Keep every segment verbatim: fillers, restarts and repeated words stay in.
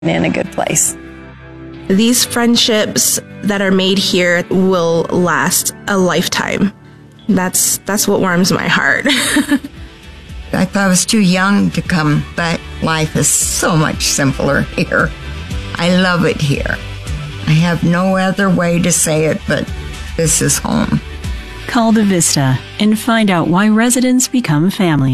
in a good place. These friendships that are made here will last a lifetime. That's that's what warms my heart. I thought I was too young to come, but life is so much simpler here. I love it here. I have no other way to say it, but this is home. Call the Vista and find out why residents become family.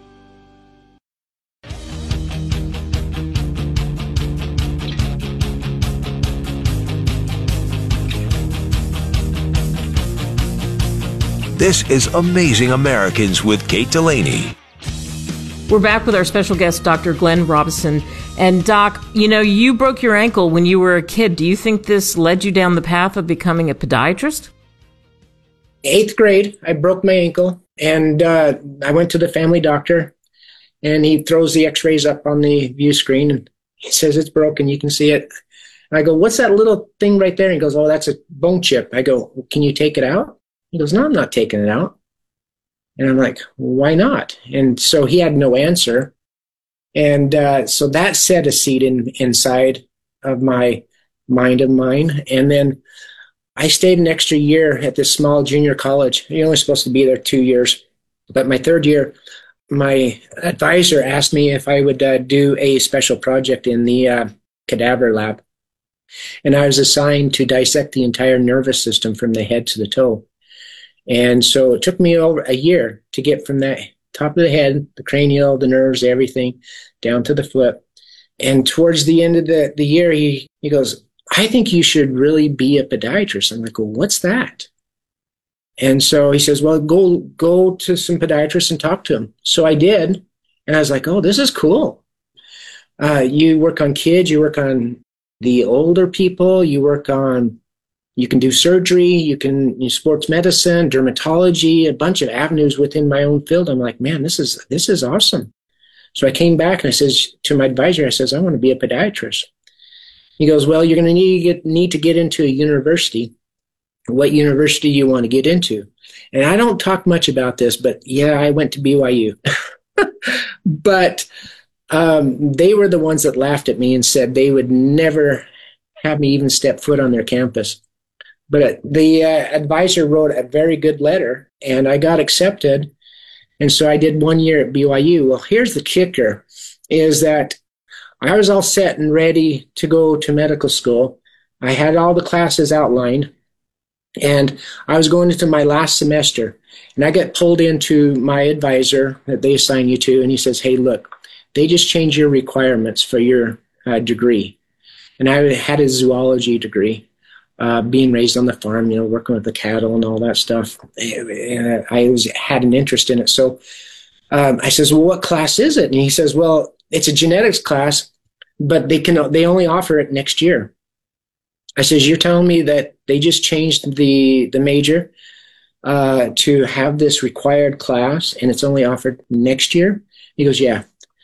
This is Amazing Americans with Kate Delaney. We're back with our special guest, Doctor Glenn Robison. And Doc, you know, you broke your ankle when you were a kid. Do you think this led you down the path of becoming a podiatrist? Eighth grade, I broke my ankle, and uh, I went to the family doctor, and he throws the x-rays up on the view screen, and he says, it's broken, you can see it. And I go, what's that little thing right there? And he goes, oh, that's a bone chip. I go, can you take it out? He goes, no, I'm not taking it out. And I'm like, why not? And so he had no answer. And uh, so that set a seed in, inside of my mind of mine. And then I stayed an extra year at this small junior college. You're only supposed to be there two years. But my third year, my advisor asked me if I would uh, do a special project in the uh, cadaver lab. And I was assigned to dissect the entire nervous system from the head to the toe. And so it took me over a year to get from that top of the head, the cranial, the nerves, everything, down to the foot. And towards the end of the, the year, he, he goes, I think you should really be a podiatrist. I'm like, well, what's that? And so he says, well, go go to some podiatrists and talk to them. So I did. And I was like, oh, this is cool. Uh, you work on kids, you work on the older people, you work on You can do surgery, you can you sports medicine, dermatology, a bunch of avenues within my own field. I'm like, man, this is this is awesome. So I came back and I says to my advisor, I says, I want to be a podiatrist. He goes, well, you're going to need, get, need to get into a university. What university you want to get into? And I don't talk much about this, but yeah, I went to B Y U. But um, they were the ones that laughed at me and said they would never have me even step foot on their campus. But the uh, advisor wrote a very good letter, and I got accepted. And so I did one year at B Y U. Well, here's the kicker, is that I was all set and ready to go to medical school. I had all the classes outlined, and I was going into my last semester. And I got pulled into my advisor that they assign you to, and he says, hey, look, they just changed your requirements for your uh, degree. And I had a zoology degree. Uh, being raised on the farm, you know, working with the cattle and all that stuff. And I always had an interest in it. So um, I says, well, what class is it? And he says, well, it's a genetics class, but they can they only offer it next year. I says, you're telling me that they just changed the, the major uh, to have this required class and it's only offered next year? He goes, yeah.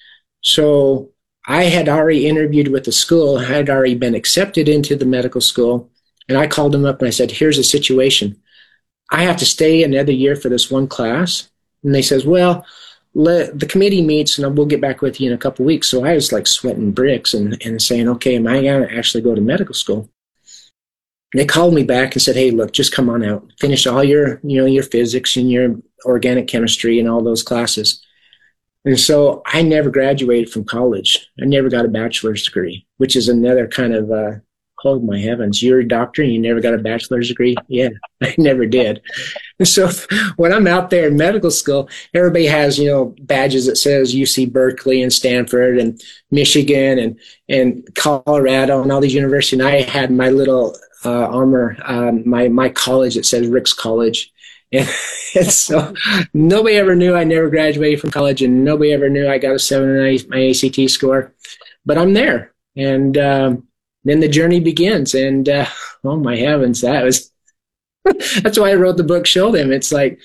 So I had already interviewed with the school. I had already been accepted into the medical school. And I called them up and I said, here's the situation. I have to stay another year for this one class. And they says, well, let, the committee meets and we'll get back with you in a couple of weeks. So I was like sweating bricks and, and saying, okay, am I going to actually go to medical school? And they called me back and said, hey, look, just come on out. Finish all your, you know, your physics and your organic chemistry and all those classes. And so I never graduated from college. I never got a bachelor's degree, which is another kind of, uh, oh my heavens, you're a doctor and you never got a bachelor's degree? Yeah, I never did. And so when I'm out there in medical school, everybody has, you know, badges that says U C Berkeley and Stanford and Michigan and, and Colorado and all these universities. And I had my little uh, armor, um, my, my college that says Rick's College. And, and so nobody ever knew I never graduated from college, and nobody ever knew I got a seven in my A C T score. But I'm there. And um, then the journey begins. And uh, oh my heavens, that was, that's why I wrote the book, Show Them. It's like,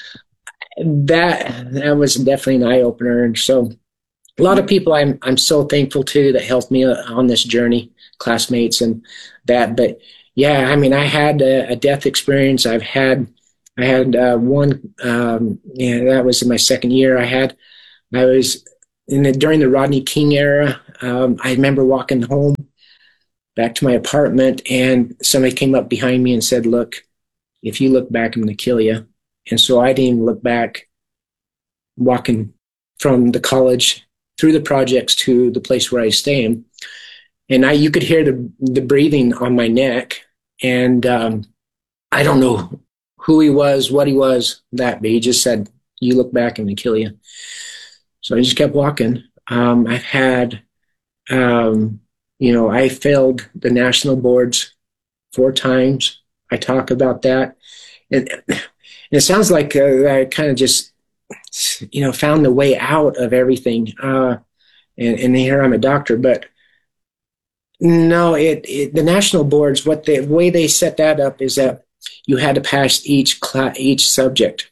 that, that was definitely an eye opener. And so a lot of people I'm, I'm so thankful to that helped me on this journey, classmates and that. But yeah, I mean, I had a, a death experience. I've had, I had uh, one, um, yeah, that was in my second year. I had, I was in the, during the Rodney King era. um, I remember walking home back to my apartment, and somebody came up behind me and said, "Look, if you look back, I'm going to kill you." And so I didn't even look back, walking from the college through the projects to the place where I was staying. And I, you could hear the the breathing on my neck. And um, I don't know who he was, what he was, that, but he just said, "You look back, I'm going to kill you." So I just kept walking. Um, I've had, um, you know, I failed the national boards four times. I talk about that. And, and it sounds like uh, I kind of just, you know, found the way out of everything. Uh, and, and here I'm a doctor, but no, it, it the national boards, what the way they set that up is that you had to pass each class, each subject.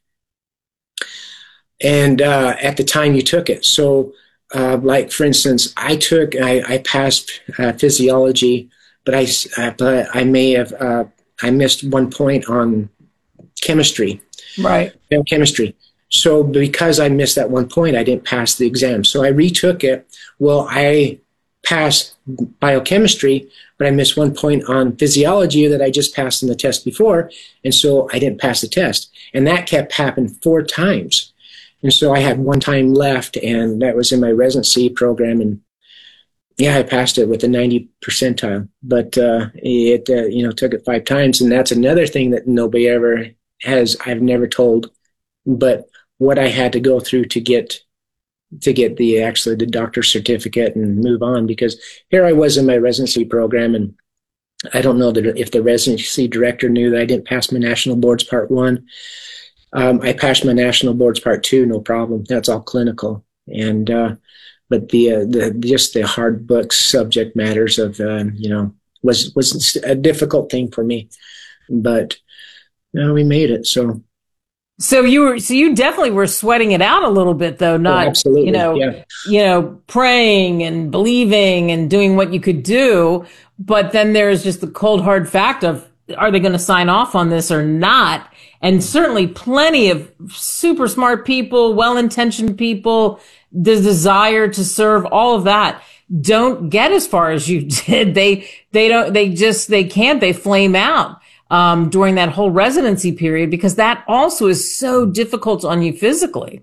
And uh, at the time you took it. So, uh, like, for instance, I took, I, I passed uh, physiology, but I, uh, but I may have, uh, I missed one point on chemistry. Right. Chemistry. So because I missed that one point, I didn't pass the exam. So I retook it. Well, I passed biochemistry, but I missed one point on physiology that I just passed in the test before. And so I didn't pass the test. And that kept happening four times. And so I had one time left, and that was in my residency program. And yeah, I passed it with a ninety percentile, but uh, it, uh, you know, took it five times. And that's another thing that nobody ever has, I've never told, but what I had to go through to get, to get the, actually the doctor's certificate and move on, because here I was in my residency program, and I don't know that if the residency director knew that I didn't pass my national boards part one. Um, I passed my national boards part two, no problem. That's all clinical. And, uh, but the, uh, the, just the hard books subject matters of, uh, you know, was, was a difficult thing for me, but no, we made it. So, so you were, so you definitely were sweating it out a little bit, though, not, oh, absolutely. you know, yeah. you know, praying and believing and doing what you could do. But then there's just the cold, hard fact of, are they going to sign off on this or not? And certainly plenty of super smart people, well-intentioned people, the desire to serve, all of that, don't get as far as you did. They, they don't, they just, they can't, they flame out, um, during that whole residency period, because that also is so difficult on you physically.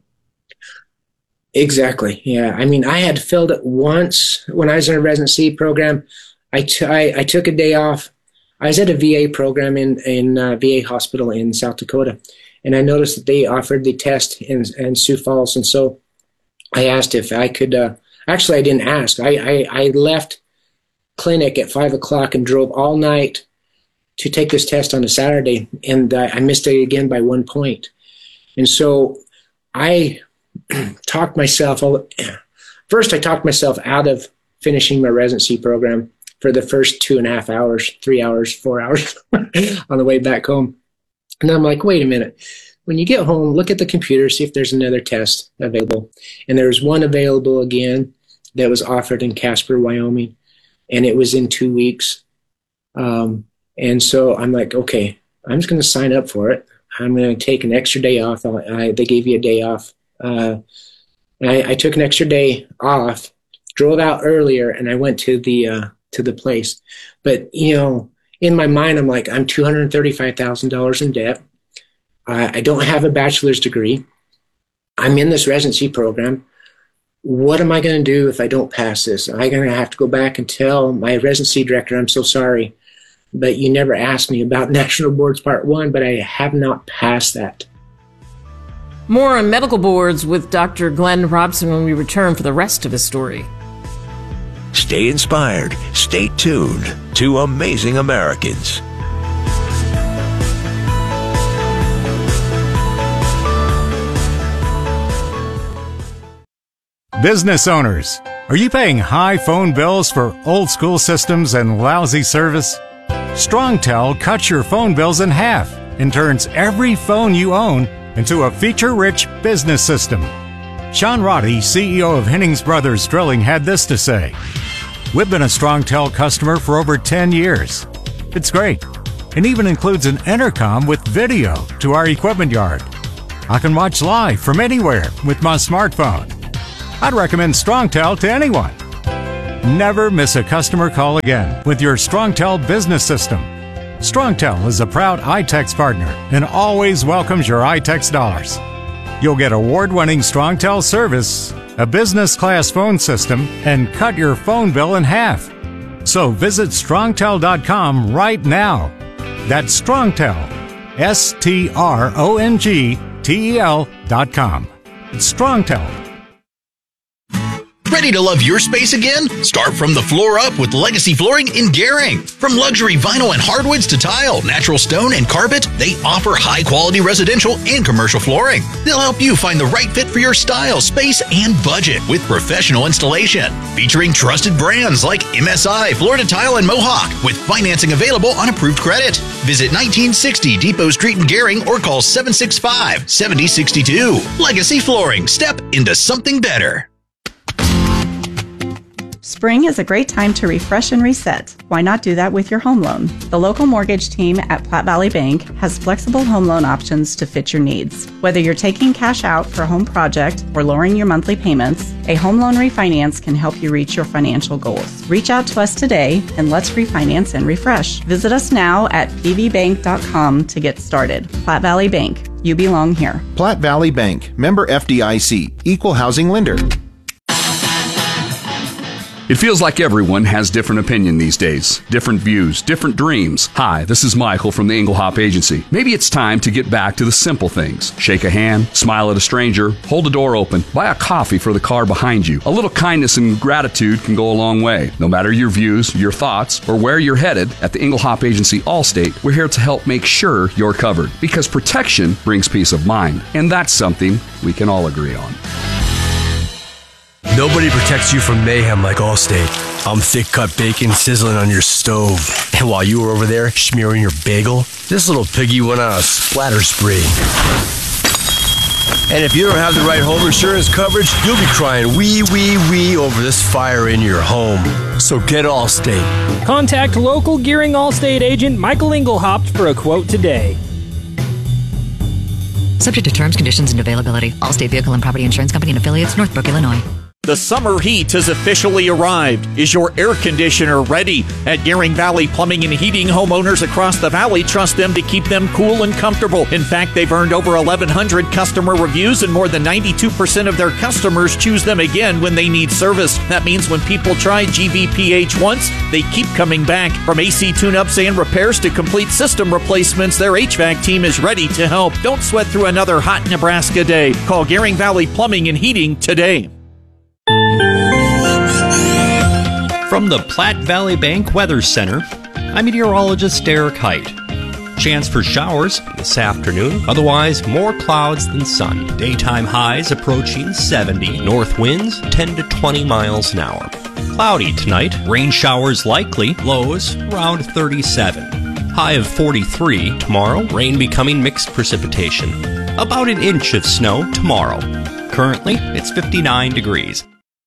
Exactly. Yeah. I mean, I had filled it once when I was in a residency program. I, t- I, I took a day off. I was at a V A program in, in uh, V A hospital in South Dakota, and I noticed that they offered the test in, in Sioux Falls. And so I asked if I could, uh, actually I didn't ask. I, I, I left clinic at five o'clock and drove all night to take this test on a Saturday, and uh, I missed it again by one point. And so I talked myself, first I talked myself out of finishing my residency program for the first two and a half hours, three hours, four hours on the way back home. And then I'm like, wait a minute. When you get home, look at the computer, see if there's another test available. And there was one available again that was offered in Casper, Wyoming, and it was in two weeks. Um, and so I'm like, okay, I'm just going to sign up for it. I'm going to take an extra day off. I, they gave you a day off. Uh, I, I took an extra day off, drove out earlier, and I went to the uh, to the place. But, you know, in my mind, I'm like, I'm two hundred thirty-five thousand dollars in debt. I, I don't have a bachelor's degree. I'm in this residency program. What am I going to do if I don't pass this? Am I going to have to go back and tell my residency director, I'm so sorry, but you never asked me about National Boards Part one, but I have not passed that. More on medical boards with Doctor Glenn Robson when we return for the rest of his story. Stay inspired. Stay tuned to Amazing Americans. Business owners, are you paying high phone bills for old school systems and lousy service? StrongTel cuts your phone bills in half and turns every phone you own into a feature-rich business system. Sean Roddy, C E O of Hennings Brothers Drilling, had this to say. We've been a StrongTel customer for over ten years. It's great. It even includes an intercom with video to our equipment yard. I can watch live from anywhere with my smartphone. I'd recommend StrongTel to anyone. Never miss a customer call again with your StrongTel business system. StrongTel is a proud iTex partner and always welcomes your iTex dollars. You'll get award-winning StrongTel service, a business-class phone system, and cut your phone bill in half. So visit strongtel dot com right now. That's StrongTel, S T R O N G T E L dot com. StrongTel. Ready to love your space again? Start from the floor up with Legacy Flooring in Gering. From luxury vinyl and hardwoods to tile, natural stone, and carpet, they offer high-quality residential and commercial flooring. They'll help you find the right fit for your style, space, and budget with professional installation. Featuring trusted brands like M S I, Florida Tile, and Mohawk, with financing available on approved credit. Visit nineteen sixty Depot Street in Gering or call seven six five, seven zero six two. Legacy Flooring. Step into something better. Spring is a great time to refresh and reset. Why not do that with your home loan? The local mortgage team at Platte Valley Bank has flexible home loan options to fit your needs. Whether you're taking cash out for a home project or lowering your monthly payments, a home loan refinance can help you reach your financial goals. Reach out to us today and let's refinance and refresh. Visit us now at p v bank dot com to get started. Platte Valley Bank. You belong here. Platte Valley Bank. Member F D I C. Equal housing lender. It feels like everyone has different opinion these days, different views, different dreams. Hi, this is Michael from the Engelhop Agency. Maybe it's time to get back to the simple things. Shake a hand, smile at a stranger, hold a door open, buy a coffee for the car behind you. A little kindness and gratitude can go a long way. No matter your views, your thoughts, or where you're headed, at the Engelhop Agency Allstate, we're here to help make sure you're covered. Because protection brings peace of mind, and that's something we can all agree on. Nobody protects you from mayhem like Allstate. I'm thick-cut bacon sizzling on your stove. And while you were over there smearing your bagel, this little piggy went on a splatter spree. And if you don't have the right home insurance coverage, you'll be crying wee, wee, wee over this fire in your home. So get Allstate. Contact local Gering Allstate agent Michael Engelhop for a quote today. Subject to terms, conditions, and availability. Allstate Vehicle and Property Insurance Company and Affiliates, Northbrook, Illinois. The summer heat has officially arrived. Is your air conditioner ready? At Gering Valley Plumbing and Heating, homeowners across the valley trust them to keep them cool and comfortable. In fact, they've earned over eleven hundred customer reviews, and more than ninety-two percent of their customers choose them again when they need service. That means when people try G V P H once, they keep coming back. From A C tune-ups and repairs to complete system replacements, their H V A C team is ready to help. Don't sweat through another hot Nebraska day. Call Gering Valley Plumbing and Heating today. From the Platte Valley Bank Weather Center, I'm meteorologist Derek Height. Chance for showers this afternoon, otherwise more clouds than sun. Daytime highs approaching seventy, north winds ten to twenty miles an hour. Cloudy tonight, rain showers likely, lows around thirty-seven. High of forty-three tomorrow, rain becoming mixed precipitation. About an inch of snow tomorrow. Currently, it's fifty-nine degrees.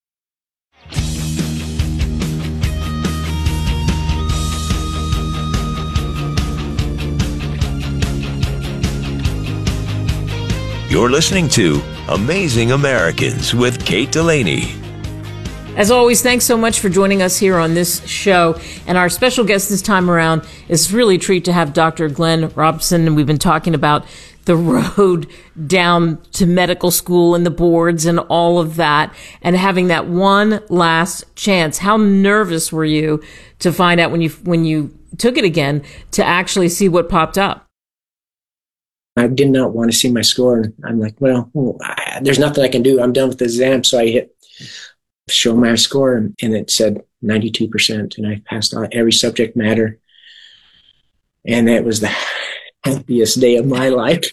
You're listening to Amazing Americans with Kate Delaney. As always, thanks so much for joining us here on this show. And our special guest this time around is really a treat to have Doctor Glenn Robson. And we've been talking about the road down to medical school and the boards and all of that, and having that one last chance. How nervous were you to find out when you when you took it again to actually see what popped up? I did not want to see my score. And I'm like, well, I, there's nothing I can do. I'm done with the exam. So I hit show my score, and, and it said ninety-two percent. And I passed on every subject matter. And it was the happiest day of my life.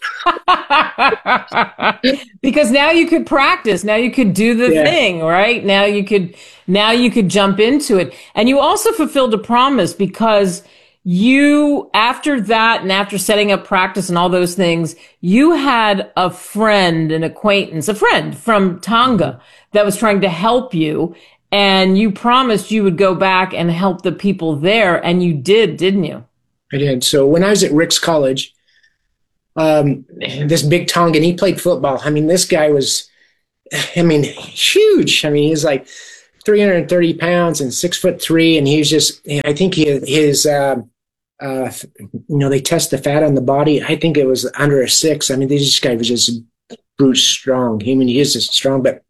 Because now you could practice. Now you could do the yeah. thing, right? Now you could, now you could jump into it. And you also fulfilled a promise, because you, after that and after setting up practice and all those things, you had a friend, an acquaintance, a friend from Tonga that was trying to help you. And you promised you would go back and help the people there. And you did, didn't you? I did. So when I was at Rick's College, um, this big Tongan, he played football. I mean, this guy was, I mean, huge. I mean, he was like three hundred thirty pounds and six foot three. And he was just, I think he, his, uh, uh, you know, they test the fat on the body. I think it was under a six. I mean, this guy was just brute strong. I mean, he is just strong, but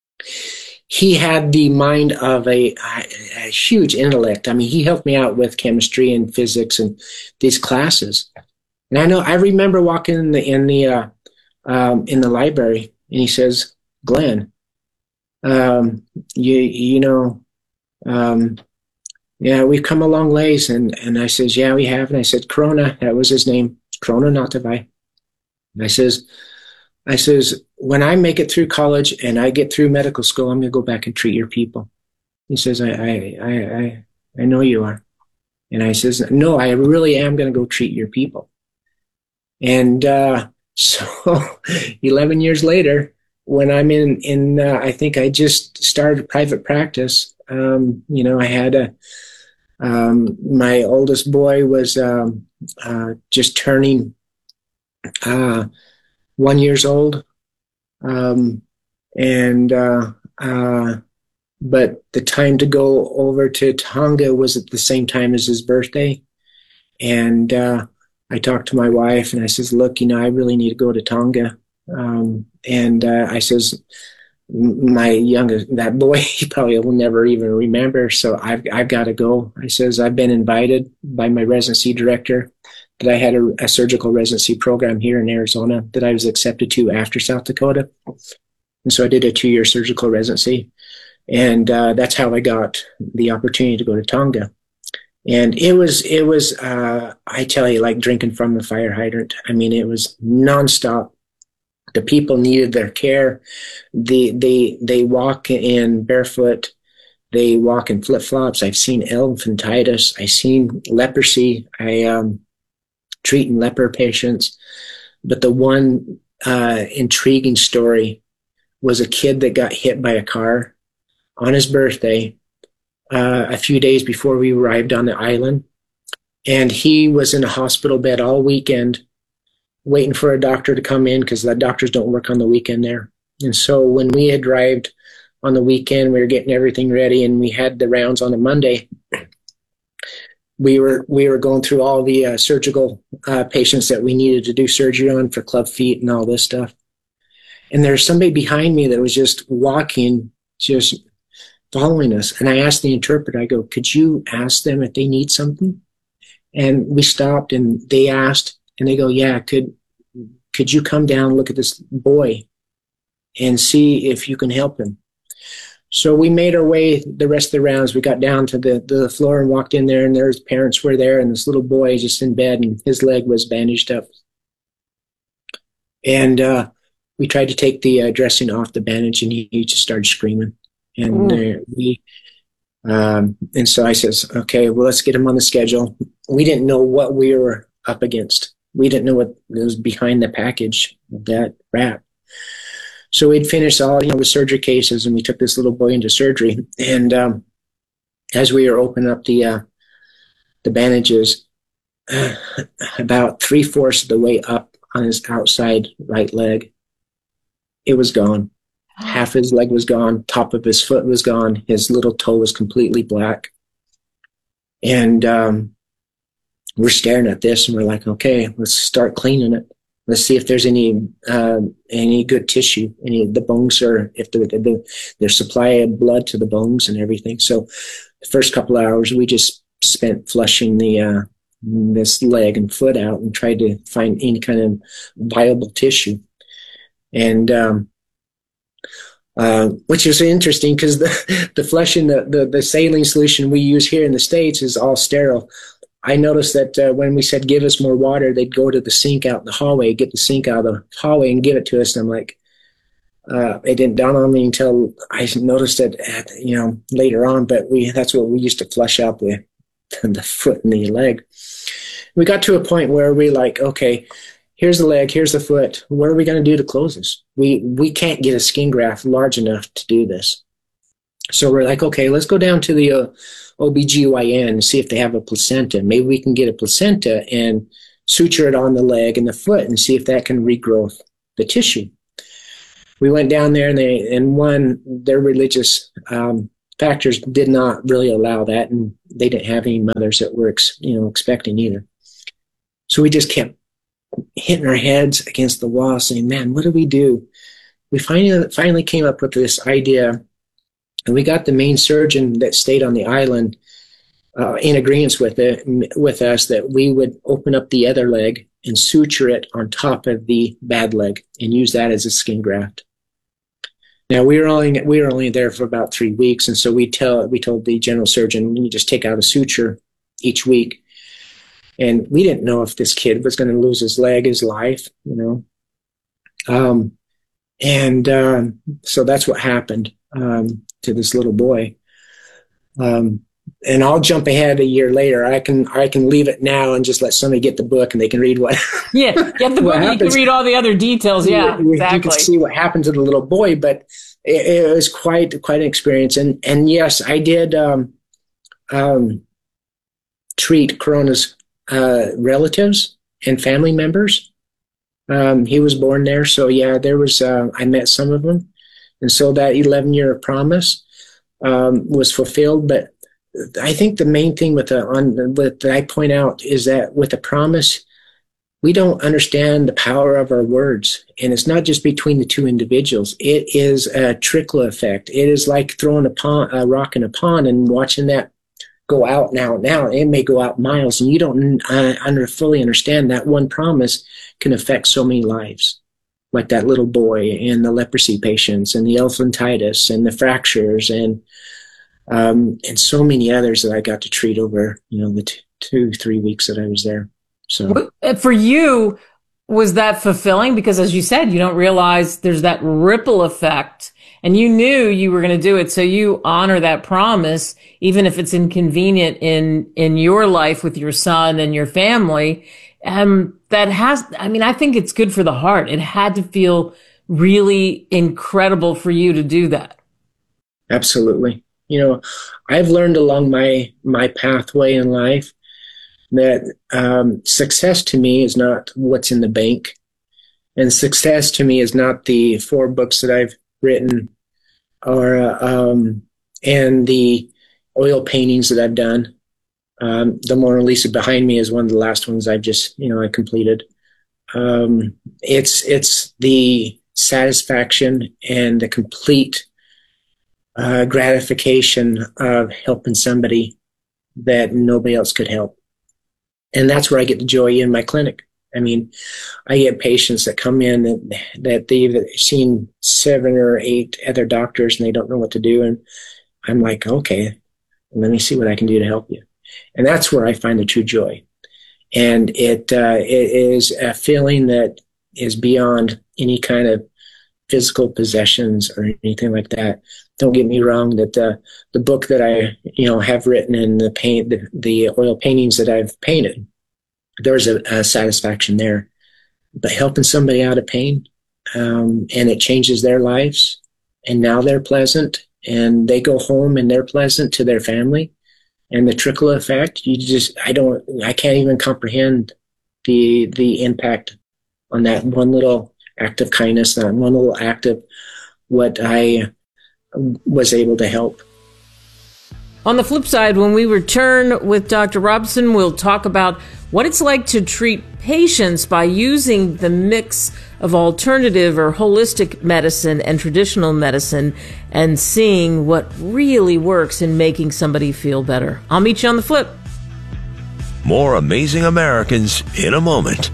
he had the mind of a, a huge intellect. I mean, he helped me out with chemistry and physics and these classes. And I know, I remember walking in the, in the, uh, um, in the library, and he says, Glenn, um, you, you know, um, yeah, we've come a long ways. And, and I says, yeah, we have. And I said, Corona, that was his name, Corona Natavai. And I says, I says, when I make it through college and I get through medical school, I'm going to go back and treat your people. He says, I, I, I, I, I know you are. And I says, no, I really am going to go treat your people. And, uh, so eleven years later, when I'm in, in, uh, I think I just started private practice. Um, you know, I had a, um, my oldest boy was, um, uh, just turning, uh, one years old. Um, and, uh, uh, but the time to go over to Tonga was at the same time as his birthday. And, uh, I talked to my wife and I says, look, you know, I really need to go to Tonga. Um, and, uh, I says, my youngest, that boy, he probably will never even remember. So I've, I've got to go. I says, I've been invited by my residency director that I had a, a surgical residency program here in Arizona that I was accepted to after South Dakota. And so I did a two-year surgical residency. And uh, that's how I got the opportunity to go to Tonga. And it was, it was, uh, I tell you, like drinking from the fire hydrant. I mean, it was nonstop. The people needed their care. They, they, they walk in barefoot. They walk in flip-flops. I've seen elephantitis. I've seen leprosy. I, um, treating leper patients. But the one, uh, intriguing story was a kid that got hit by a car on his birthday, uh, a few days before we arrived on the island. And he was in a hospital bed all weekend, waiting for a doctor to come in because the doctors don't work on the weekend there. And so when we had arrived on the weekend, we were getting everything ready and we had the rounds on a Monday. We were, we were going through all the uh, surgical uh, patients that we needed to do surgery on for club feet and all this stuff. And there's somebody behind me that was just walking, just following us. And I asked the interpreter, I go, could you ask them if they need something? And we stopped and they asked, and they go, yeah, could, could you come down and look at this boy and see if you can help him? So we made our way the rest of the rounds. We got down to the, the floor and walked in there, and their parents were there, and this little boy just in bed, and his leg was bandaged up. And uh, we tried to take the uh, dressing off the bandage, and he, he just started screaming. And uh, we, um, and so I says, okay, well, let's get him on the schedule. We didn't know what we were up against. We didn't know what was behind the package of that wrap. So we'd finished all, you know, the surgery cases, and we took this little boy into surgery. And um, as we were opening up the uh, the bandages, uh, about three-fourths of the way up on his outside right leg, it was gone. Half his leg was gone. Top of his foot was gone. His little toe was completely black. And um, we're staring at this, and we're like, okay, let's start cleaning it. Let's see if there's any uh, any good tissue, any the bones, or if the, the, there's supply of blood to the bones and everything. So the first couple of hours, we just spent flushing the uh, this leg and foot out and tried to find any kind of viable tissue. And um, uh, which is interesting because the the flushing, the, the the saline solution we use here in the States is all sterile. I noticed that uh, when we said, give us more water, they'd go to the sink out in the hallway, get the sink out of the hallway and give it to us. And I'm like, uh, it didn't dawn on me until I noticed it, at, you know, later on, but we, that's what we used to flush out the, the foot and the leg. We got to a point where we like, okay, here's the leg, here's the foot. What are we going to do to close this? We, we can't get a skin graft large enough to do this. So we're like, okay, let's go down to the uh, O B G Y N and see if they have a placenta. Maybe we can get a placenta and suture it on the leg and the foot and see if that can regrow the tissue. We went down there, and they, and one, their religious um, factors did not really allow that, and they didn't have any mothers that were, ex, you know, expecting either. So we just kept hitting our heads against the wall, saying, "Man, what do we do?" We finally finally came up with this idea, and we got the main surgeon that stayed on the island uh, in agreement with it with us that we would open up the other leg and suture it on top of the bad leg and use that as a skin graft. Now we were only we were only there for about three weeks, and so we tell we told the general surgeon, "You just take out a suture each week." And we didn't know if this kid was going to lose his leg, his life, you know. Um, and um, so that's what happened um, to this little boy. Um, and I'll jump ahead a year later. I can I can leave it now and just let somebody get the book and they can read what. Yeah, get the book. You can read all the other details. Yeah, you, exactly. You can see what happened to the little boy, but it, it was quite quite an experience. And and yes, I did um, um, treat Corona's uh, relatives and family members. Um, he was born there, so yeah, there was. Uh, I met some of them, and so that eleven year promise um, was fulfilled. But I think the main thing with the on with that I point out is that with the promise, we don't understand the power of our words, and it's not just between the two individuals. It is a trickle effect. It is like throwing a, pond, a rock in a pond and watching that go out now. Now it may go out miles, and you don't uh, under fully understand that one promise can affect so many lives, like that little boy and the leprosy patients and the elephantitis and the fractures and um, and so many others that I got to treat over, you know, the t- two, three weeks that I was there. So for you, was that fulfilling? Because as you said, you don't realize there's that ripple effect, and you knew you were going to do it. So you honor that promise, even if it's inconvenient in, in your life with your son and your family. Um, that has, I mean, I think it's good for the heart. It had to feel really incredible for you to do that. Absolutely. You know, I've learned along my, my pathway in life that um, success to me is not what's in the bank. And success to me is not the four books that I've written or, uh, um, and the oil paintings that I've done. Um, the Mona Lisa behind me is one of the last ones I've just, you know, I completed. Um, it's, it's the satisfaction and the complete uh, gratification of helping somebody that nobody else could help. And that's where I get the joy in my clinic. I mean, I get patients that come in that, that they've seen seven or eight other doctors and they don't know what to do. And I'm like, okay, let me see what I can do to help you. And that's where I find the true joy. And it, uh, it is a feeling that is beyond any kind of physical possessions or anything like that. Don't get me wrong that the, the book that I, you know, have written and the paint, the, the oil paintings that I've painted, there's a, a satisfaction there. But helping somebody out of pain, um, and it changes their lives, and now they're pleasant, and they go home and they're pleasant to their family. And the trickle effect, you just, I don't, I can't even comprehend the, the impact on that one little act of kindness, that one little act of what I was able to help. On the flip side, when we return with Doctor Robson, we'll talk about what it's like to treat patients by using the mix of alternative or holistic medicine and traditional medicine and seeing what really works in making somebody feel better. I'll meet you on the flip. More Amazing Americans in a moment.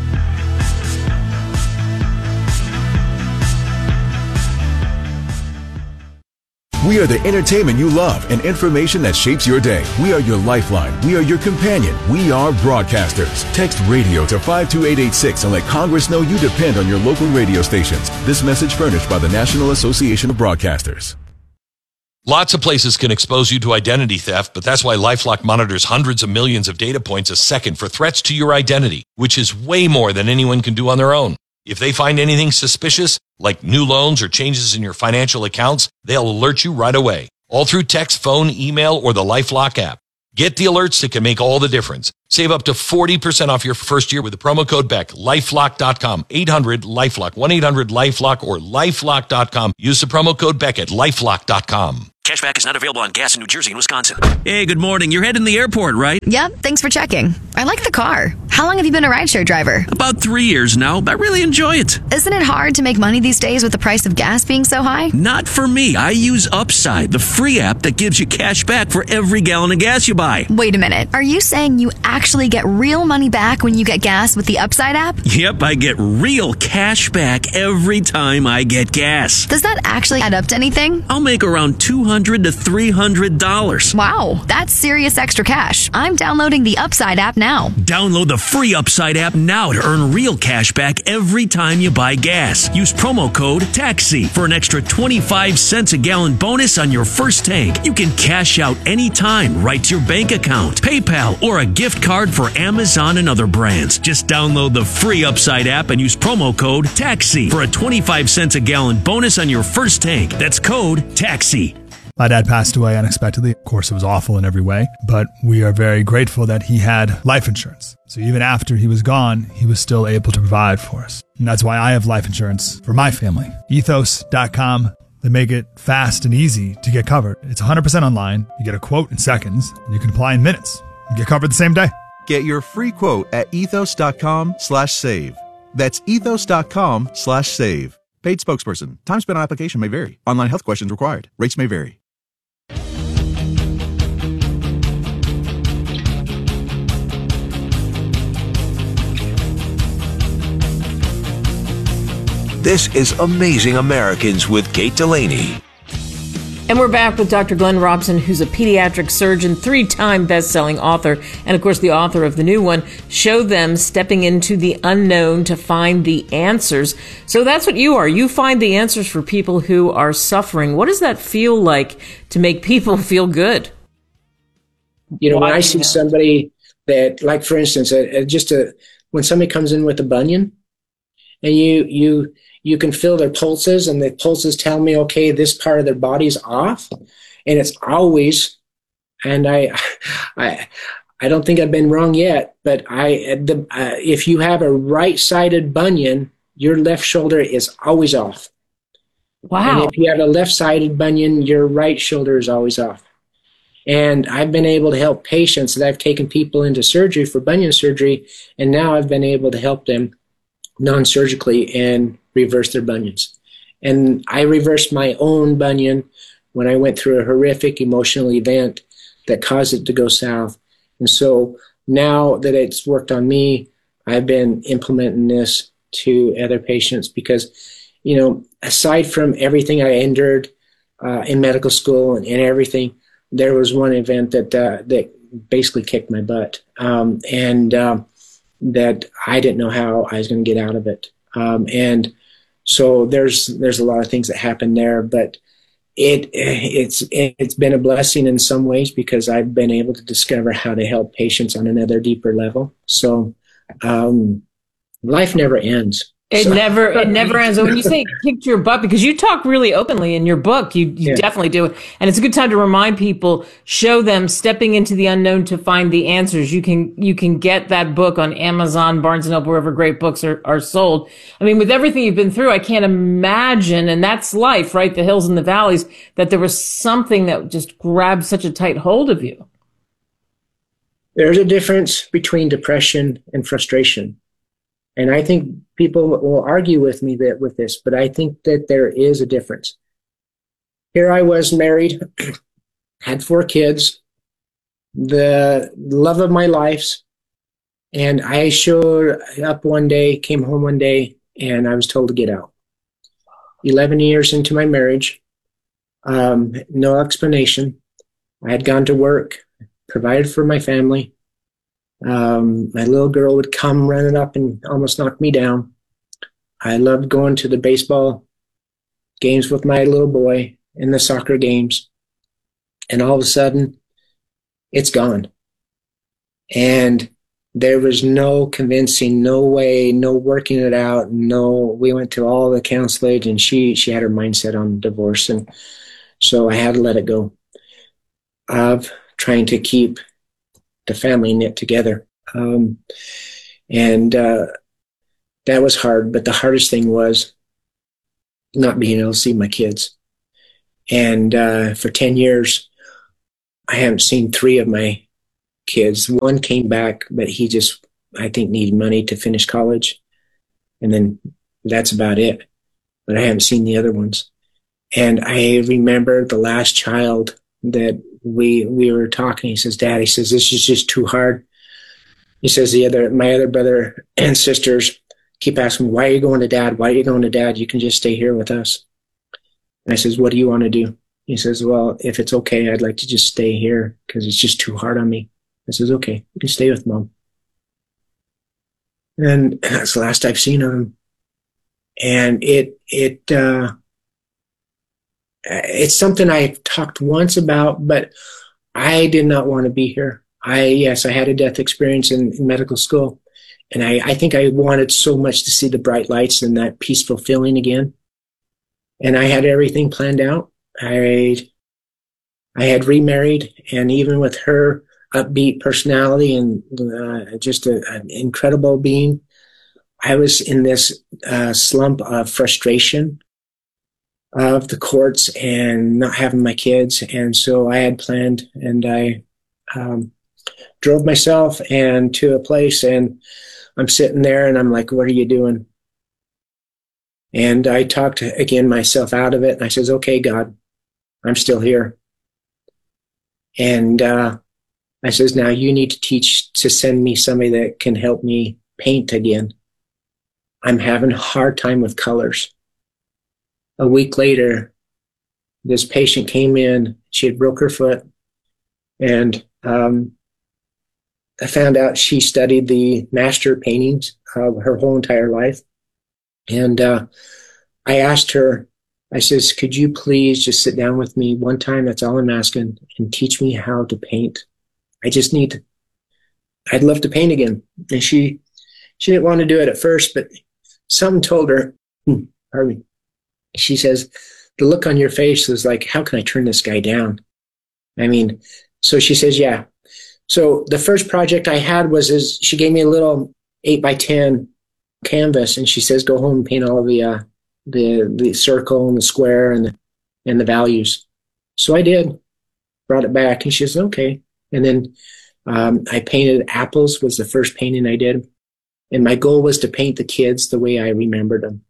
We are the entertainment you love and information that shapes your day. We are your lifeline. We are your companion. We are broadcasters. Text radio to five two eight eight six and let Congress know you depend on your local radio stations. This message furnished by the National Association of Broadcasters. Lots of places can expose you to identity theft, but that's why LifeLock monitors hundreds of millions of data points a second for threats to your identity, which is way more than anyone can do on their own. If they find anything suspicious, like new loans or changes in your financial accounts, they'll alert you right away, all through text, phone, email, or the LifeLock app. Get the alerts that can make all the difference. Save up to forty percent off your first year with the promo code Beck. LifeLock dot com, eight hundred LifeLock, one eight hundred LifeLock, or LifeLock dot com. Use the promo code Beck at LifeLock dot com. Cashback is not available on gas in New Jersey and Wisconsin. Hey, good morning. You're heading to the airport, right? Yep, thanks for checking. I like the car. How long have you been a rideshare driver? About three years now. I really enjoy it. Isn't it hard to make money these days with the price of gas being so high? Not for me. I use Upside, the free app that gives you cash back for every gallon of gas you buy. Wait a minute. Are you saying you actually get real money back when you get gas with the Upside app? Yep, I get real cash back every time I get gas. Does that actually add up to anything? I'll make around two hundred to three hundred dollars. Wow, that's serious extra cash. I'm downloading the Upside app now. Download the free Upside app now to earn real cash back every time you buy gas. Use promo code TAXI for an extra twenty-five cents a gallon bonus on your first tank. You can cash out anytime right to your bank account, PayPal, or a gift card for Amazon and other brands. Just download the free Upside app and use promo code TAXI for a twenty-five cents a gallon bonus on your first tank. That's code TAXI. My dad passed away unexpectedly. Of course, it was awful in every way, but we are very grateful that he had life insurance. So even after he was gone, he was still able to provide for us. And that's why I have life insurance for my family. ethos dot com. They make it fast and easy to get covered. It's one hundred percent online. You get a quote in seconds, and you can apply in minutes. You get covered the same day. Get your free quote at ethos dot com slash save. That's ethos dot com slash save. Paid spokesperson. Time spent on application may vary. Online health questions required. Rates may vary. This is Amazing Americans with Kate Delaney. And we're back with Doctor Glenn Robson, who's a pediatric surgeon, three-time best-selling author, and of course the author of the new one, Show Them, Stepping into the Unknown to Find the Answers. So that's what you are. You find the answers for people who are suffering. What does that feel like to make people feel good? You know, when I see somebody that, like for instance, a, a, just a when somebody comes in with a bunion, and you you you can feel their pulses, and the pulses tell me, okay, this part of their body's off, and it's always, and I I I don't think I've been wrong yet, but I the uh, if you have a right-sided bunion, your left shoulder is always off. Wow. And if you have a left-sided bunion, your right shoulder is always off. And I've been able to help patients that I've taken people into surgery for bunion surgery, and now I've been able to help them non-surgically and reverse their bunions. And I reversed my own bunion when I went through a horrific emotional event that caused it to go south. And so now that it's worked on me, I've been implementing this to other patients because, you know, aside from everything I endured uh, in medical school and, and everything, there was one event that uh, that basically kicked my butt. Um, and um, that I didn't know how I was going to get out of it. Um, and so there's there's a lot of things that happen there, but it it's it's been a blessing in some ways because I've been able to discover how to help patients on another deeper level. So um, life never ends. It so. never, it never ends. And when you say kicked your butt, because you talk really openly in your book, you, you yeah. definitely do. And it's a good time to remind people, show them stepping into the unknown to find the answers. You can, you can get that book on Amazon, Barnes and Noble, wherever great books are, are sold. I mean, with everything you've been through, I can't imagine, and that's life, right? The hills and the valleys, that there was something that just grabbed such a tight hold of you. There's a difference between depression and frustration. And I think people will argue with me that with this, but I think that there is a difference. Here I was married, had four kids, the love of my life, and I showed up one day, came home one day, and I was told to get out. eleven years into my marriage, um, no explanation. I had gone to work, provided for my family. Um, my little girl would come running up and almost knock me down. I loved going to the baseball games with my little boy and the soccer games. And all of a sudden, it's gone. And there was no convincing, no way, no working it out. No, we went to all the counselors, and she, she had her mindset on divorce. And so I had to let it go of trying to keep the family knit together. Um, and uh, that was hard. But the hardest thing was not being able to see my kids. And uh, for ten years, I haven't seen three of my kids. One came back, but he just, I think, needed money to finish college. And then that's about it. But I haven't seen the other ones. And I remember the last child that we we were talking. He says, Dad, he says, this is just too hard. He says, the other, my other brother and sisters keep asking me, why are you going to Dad? Why are you going to Dad? You can just stay here with us. And I says, what do you want to do? He says, well, if it's okay, I'd like to just stay here because it's just too hard on me. I says, okay, you can stay with Mom. And that's the last I've seen of him. And it, it, uh, it's something I talked once about, but I did not want to be here. I, yes, I had a death experience in, in medical school, and I, I think I wanted so much to see the bright lights and that peaceful feeling again. And I had everything planned out. I, I had remarried, and even with her upbeat personality and uh, just a, an incredible being, I was in this uh, slump of frustration of the courts and not having my kids. And so I had planned, and I um, drove myself and to a place, and I'm sitting there and I'm like, what are you doing? And I talked again myself out of it. And I says, okay, God, I'm still here. And uh, I says, now you need to teach to send me somebody that can help me paint again. I'm having a hard time with colors. A week later, this patient came in. She had broke her foot, and um, I found out she studied the master paintings of her whole entire life. And uh, I asked her, I says, could you please just sit down with me one time? That's all I'm asking, and teach me how to paint. I just need to, I'd love to paint again. And she, she didn't want to do it at first, but something told her, hmm, pardon me. She says, the look on your face was like, how can I turn this guy down? I mean, so she says, yeah. So the first project I had was, is she gave me a little eight by ten canvas, and she says, go home and paint all the, uh, the, the circle and the square and the, and the values. So I did, brought it back, and she says, okay. And then, um, I painted apples was the first painting I did. And my goal was to paint the kids the way I remembered them.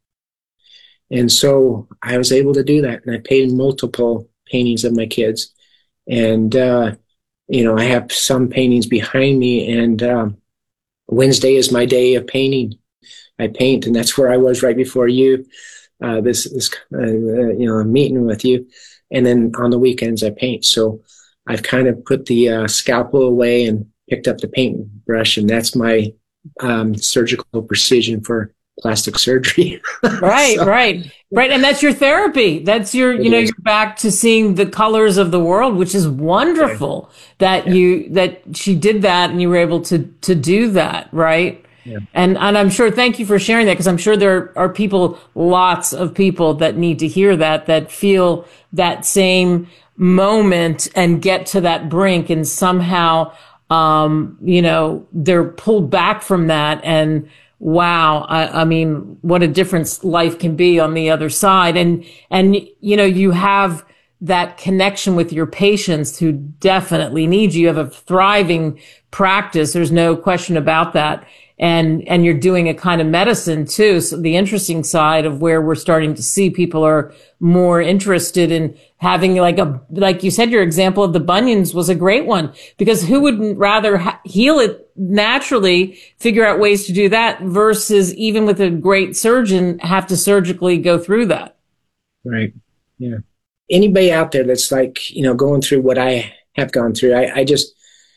And so I was able to do that. And I painted multiple paintings of my kids. And, uh, you know, I have some paintings behind me, and, um, Wednesday is my day of painting. I paint, and that's where I was right before you, uh, this, this, uh, you know, meeting with you. And then on the weekends I paint. So I've kind of put the uh, scalpel away and picked up the paintbrush, and that's my um, surgical precision for plastic surgery. Right, so, right, right. And that's your therapy. That's your, you know, is. You're back to seeing the colors of the world, which is wonderful yeah. that yeah. you, that she did that and you were able to, to do that. Right. Yeah. And, and I'm sure, thank you for sharing that, because I'm sure there are people, lots of people that need to hear that, that feel that same moment and get to that brink, and somehow, um, you know, they're pulled back from that. And wow, I, I mean, what a difference life can be on the other side. And, and, you know, you have that connection with your patients who definitely need you. You have a thriving practice. There's no question about that. And, and you're doing a kind of medicine too. So the interesting side of where we're starting to see people are more interested in having, like a, like you said, your example of the bunions was a great one, because who wouldn't rather ha- heal it naturally, figure out ways to do that, versus even with a great surgeon have to surgically go through that. Right. Yeah. Anybody out there that's like, you know, going through what I have gone through, I, I just,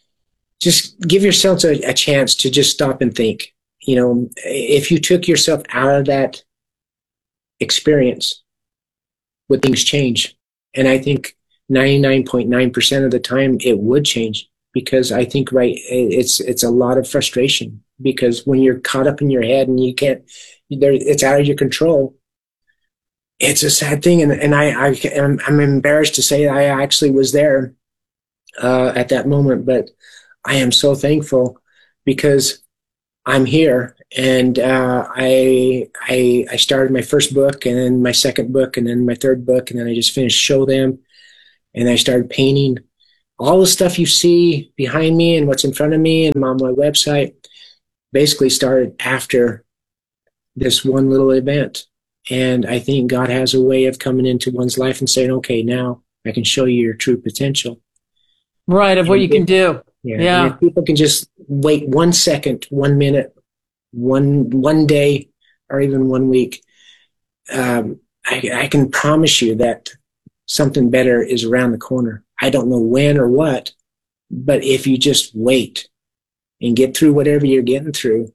Just give yourself a, a chance to just stop and think. You know, if you took yourself out of that experience, would things change? And I think ninety-nine point nine percent of the time it would change, because I think, right, it's it's a lot of frustration, because when you're caught up in your head and you can't, there, it's out of your control. It's a sad thing. And, and I, I, I'm, I'm embarrassed to say I actually was there uh, at that moment, but I am so thankful, because I'm here, and uh, I, I I started my first book, and then my second book, and then my third book, and then I just finished Show Them, and I started painting. All the stuff you see behind me and what's in front of me and on my website basically started after this one little event. And I think God has a way of coming into one's life and saying, okay, now I can show you your true potential. Right, of what you can do. Yeah. Yeah. If people can just wait one second, one minute, one one day, or even one week, um, I, I can promise you that something better is around the corner. I don't know when or what, but if you just wait and get through whatever you're getting through,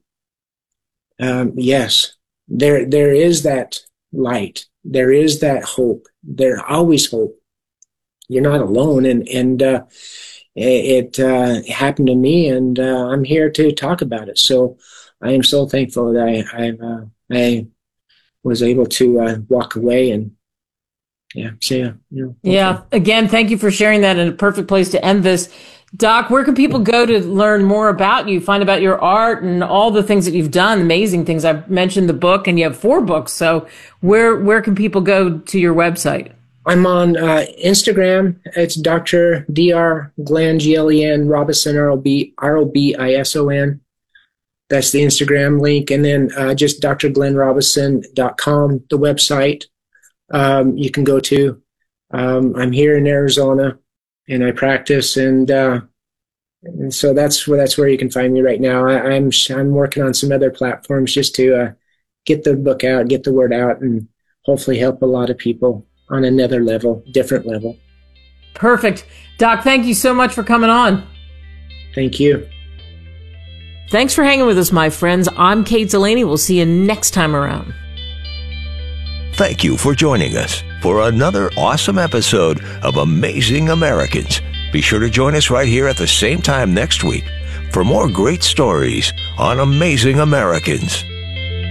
um, yes, there there is that light. There is that hope. There's always hope. You're not alone, and and uh, it, it uh, happened to me, and uh, I'm here to talk about it. So I am so thankful that I I, uh, I was able to uh, walk away and. Yeah. So, yeah. You know, yeah. Again, thank you for sharing that, and a perfect place to end this. Doc, where can people go to learn more about you, find about your art and all the things that you've done, amazing things? I've mentioned the book, and you have four books. So where where can people go to your website? I'm on uh, Instagram. It's Doctor D R Glenn, G L E N, Robison, R O B I S O N. That's the Instagram link. And then uh, just d r glenn robison dot com, the website. Um, you can go to. Um, I'm here in Arizona, and I practice, and, uh, and so that's where that's where you can find me right now. I, I'm I'm working on some other platforms just to uh, get the book out, get the word out, and hopefully help a lot of people on another level, different level. Perfect, Doc. Thank you so much for coming on. Thank you. Thanks for hanging with us, my friends. I'm Kate Delaney. We'll see you next time around. Thank you for joining us for another awesome episode of Amazing Americans. Be sure to join us right here at the same time next week for more great stories on Amazing Americans.